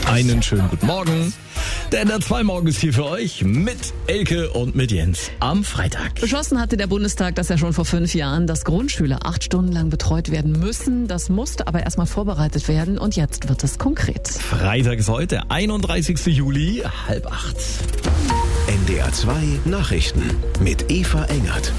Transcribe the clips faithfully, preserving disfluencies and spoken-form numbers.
Einen schönen guten Morgen. Der N D R zwei Morgen ist hier für euch mit Elke und mit Jens am Freitag. Beschlossen hatte der Bundestag, dass ja schon vor fünf Jahren, dass Grundschüler acht Stunden lang betreut werden müssen. Das musste aber erstmal vorbereitet werden und jetzt wird es konkret. Freitag ist heute, einunddreißigster Juli, halb acht. N D R zwei Nachrichten mit Eva Engert.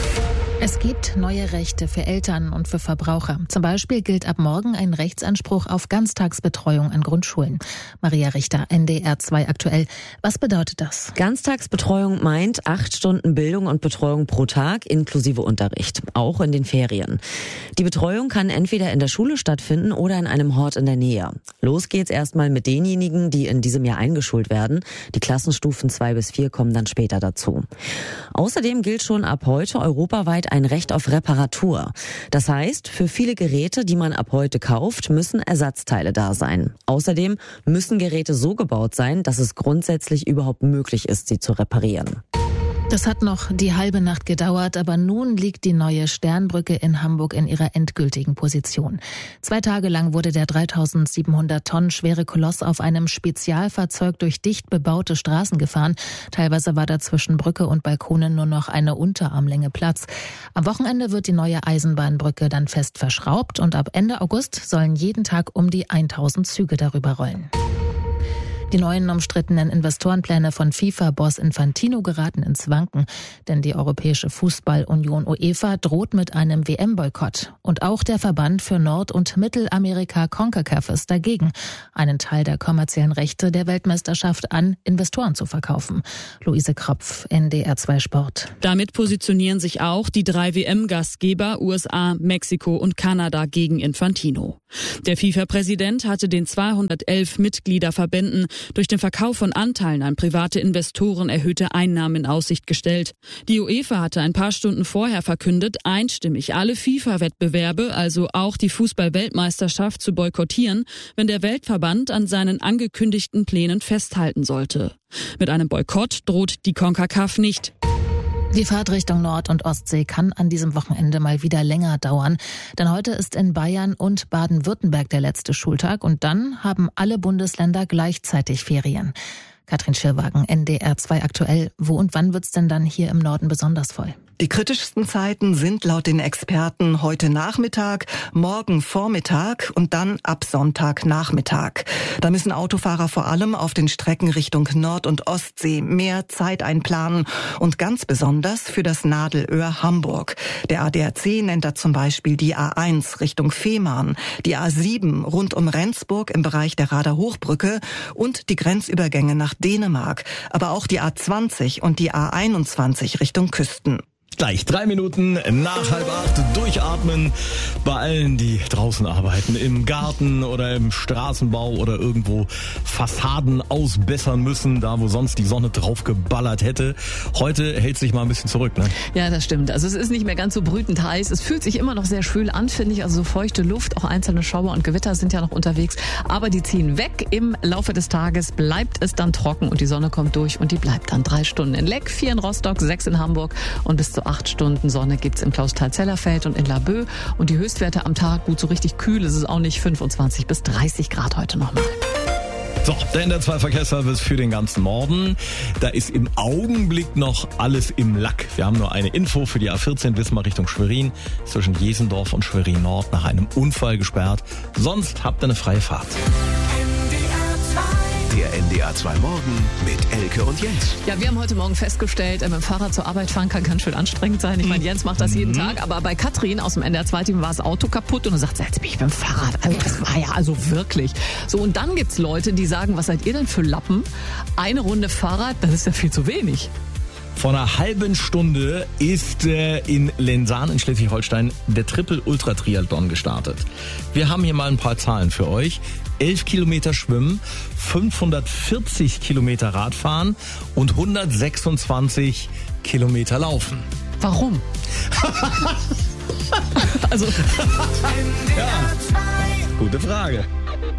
Es gibt neue Rechte für Eltern und für Verbraucher. Zum Beispiel gilt ab morgen ein Rechtsanspruch auf Ganztagsbetreuung an Grundschulen. Maria Richter, N D R zwei aktuell. Was bedeutet das? Ganztagsbetreuung meint acht Stunden Bildung und Betreuung pro Tag inklusive Unterricht, auch in den Ferien. Die Betreuung kann entweder in der Schule stattfinden oder in einem Hort in der Nähe. Los geht's erstmal mit denjenigen, die in diesem Jahr eingeschult werden. Die Klassenstufen zwei bis vier kommen dann später dazu. Außerdem gilt schon ab heute europaweit ein Recht auf Reparatur. Das heißt, für viele Geräte, die man ab heute kauft, müssen Ersatzteile da sein. Außerdem müssen Geräte so gebaut sein, dass es grundsätzlich überhaupt möglich ist, sie zu reparieren. Das hat noch die halbe Nacht gedauert, aber nun liegt die neue Sternbrücke in Hamburg in ihrer endgültigen Position. Zwei Tage lang wurde der dreitausendsiebenhundert Tonnen schwere Koloss auf einem Spezialfahrzeug durch dicht bebaute Straßen gefahren. Teilweise war da zwischen Brücke und Balkonen nur noch eine Unterarmlänge Platz. Am Wochenende wird die neue Eisenbahnbrücke dann fest verschraubt und ab Ende August sollen jeden Tag um die tausend Züge darüber rollen. Die neuen umstrittenen Investorenpläne von FIFA-Boss Infantino geraten ins Wanken, denn die Europäische Fußballunion UEFA droht mit einem W M-Boykott. Und auch der Verband für Nord- und Mittelamerika CONCACAF ist dagegen, einen Teil der kommerziellen Rechte der Weltmeisterschaft an Investoren zu verkaufen. Luise Kropf, N D R zwei Sport. Damit positionieren sich auch die drei W M-Gastgeber U S A, Mexiko und Kanada gegen Infantino. Der FIFA-Präsident hatte den zweihundertelf Mitgliederverbänden durch den Verkauf von Anteilen an private Investoren erhöhte Einnahmen in Aussicht gestellt. Die UEFA hatte ein paar Stunden vorher verkündet, einstimmig alle FIFA-Wettbewerbe, also auch die Fußball-Weltmeisterschaft, zu boykottieren, wenn der Weltverband an seinen angekündigten Plänen festhalten sollte. Mit einem Boykott droht die CONCACAF nicht. Die Fahrt Richtung Nord- und Ostsee kann an diesem Wochenende mal wieder länger dauern. Denn heute ist in Bayern und Baden-Württemberg der letzte Schultag und dann haben alle Bundesländer gleichzeitig Ferien. Katrin Schirwagen, N D R zwei aktuell. Wo und wann wird's denn dann hier im Norden besonders voll? Die kritischsten Zeiten sind laut den Experten heute Nachmittag, morgen Vormittag und dann ab Sonntagnachmittag. Da müssen Autofahrer vor allem auf den Strecken Richtung Nord- und Ostsee mehr Zeit einplanen und ganz besonders für das Nadelöhr Hamburg. Der A D A C nennt da zum Beispiel die A eins Richtung Fehmarn, die A sieben rund um Rendsburg im Bereich der Rader Hochbrücke und die Grenzübergänge nach Dänemark, aber auch die A zwanzig und die A einundzwanzig Richtung Küsten. Gleich drei Minuten nach halb acht durchatmen bei allen, die draußen arbeiten, im Garten oder im Straßenbau oder irgendwo Fassaden ausbessern müssen, da wo sonst die Sonne drauf geballert hätte. Heute hält sich mal ein bisschen zurück, ne? Ja, das stimmt. Also es ist nicht mehr ganz so brütend heiß. Es fühlt sich immer noch sehr schwül an, finde ich. Also so feuchte Luft, auch einzelne Schauer und Gewitter sind ja noch unterwegs. Aber die ziehen weg. Im Laufe des Tages bleibt es dann trocken und die Sonne kommt durch und die bleibt dann drei Stunden in Leck, vier in Rostock, sechs in Hamburg und bis zu acht Stunden Sonne gibt's in Klausthal-Zellerfeld und in Laboe. Und die Höchstwerte am Tag, gut, so richtig kühl ist es auch nicht, fünfundzwanzig bis dreißig Grad heute nochmal. So, der N D R zwei Verkehrsservice für den ganzen Norden. Da ist im Augenblick noch alles im Lack. Wir haben nur eine Info für die A vierzehn Wismar Richtung Schwerin, zwischen Jesendorf und Schwerin Nord nach einem Unfall gesperrt. Sonst habt ihr eine freie Fahrt. Der N D R zwei Morgen mit Elke und Jens. Ja, wir haben heute Morgen festgestellt, mit dem Fahrrad zur Arbeit fahren kann ganz schön anstrengend sein. Ich meine, Jens macht das jeden mhm. Tag, aber bei Katrin aus dem N D R zwei Team war das Auto kaputt und dann sagt sie, jetzt bin ich beim Fahrrad. Also das war ja also wirklich. So, und dann gibt's Leute, die sagen, was seid ihr denn für Lappen? Eine Runde Fahrrad, das ist ja viel zu wenig. Vor einer halben Stunde ist äh, in Lensahn in Schleswig-Holstein der Triple Ultra Triathlon gestartet. Wir haben hier mal ein paar Zahlen für euch. elf Kilometer Schwimmen, fünfhundertvierzig Kilometer Radfahren und hundertsechsundzwanzig Kilometer Laufen. Warum? also ja, gute Frage.